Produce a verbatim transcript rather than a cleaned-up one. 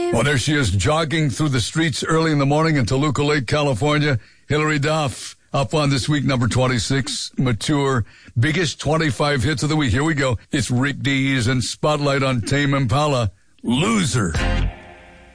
Well, there she is, jogging through the streets early in the morning in Toluca Lake, California. Hilary Duff, up on this week, number twenty-six, Mature, biggest twenty-five hits of the week. Here we go. It's Rick Dees and Spotlight on Tame Impala, Loser.